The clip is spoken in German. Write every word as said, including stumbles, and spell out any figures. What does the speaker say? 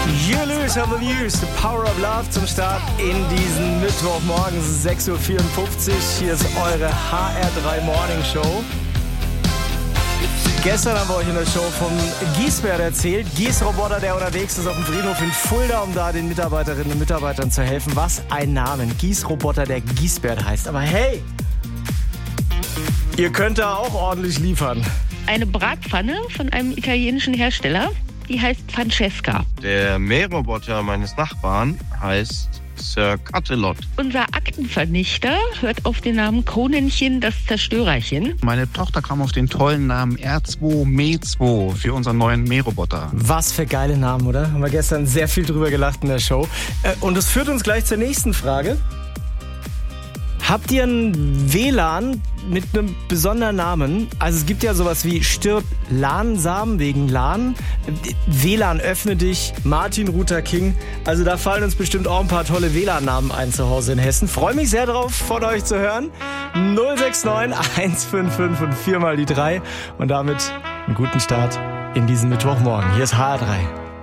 Julius of the News, The Power of Love zum Start in diesen Mittwochmorgen, sechs Uhr vierundfünfzig. Hier ist eure H R drei Morning Show. Gestern haben wir euch in der Show vom Gießbert erzählt. Gießroboter, der unterwegs ist auf dem Friedhof in Fulda, um da den Mitarbeiterinnen und Mitarbeitern zu helfen. Was ein Name. Gießroboter, der Gießbert heißt. Aber hey, ihr könnt da auch ordentlich liefern. Eine Bratpfanne von einem italienischen Hersteller, die heißt Francesca. Der Mähroboter meines Nachbarn heißt Sir Cuttelot. Unser Aktenvernichter hört auf den Namen Kronenchen das Zerstörerchen. Meine Tochter kam auf den tollen Namen R zwei Mäh zwei für unseren neuen Mähroboter. Was für geile Namen, oder? Haben wir gestern sehr viel drüber gelacht in der Show. Und das führt uns gleich zur nächsten Frage. Habt ihr ein W L A N mit einem besonderen Namen? Also es gibt ja sowas wie Stirb LAN-Samen wegen LAN, W L A N öffne dich, Martin Luther King. Also da fallen uns bestimmt auch ein paar tolle W L A N-Namen ein zu Hause in Hessen. Freue mich sehr drauf, von euch zu hören. null sechs neun eins fünf fünf und vier mal die drei. Und damit einen guten Start in diesen Mittwochmorgen. Hier ist H R drei.